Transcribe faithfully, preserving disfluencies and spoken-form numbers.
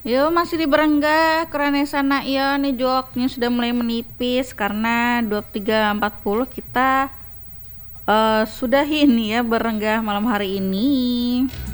Yo masih di Berenggah, keren sana ya nih joknya sudah mulai menipis karena dua puluh tiga empat puluh kita eh sudah ini ya Berenggah malam hari ini.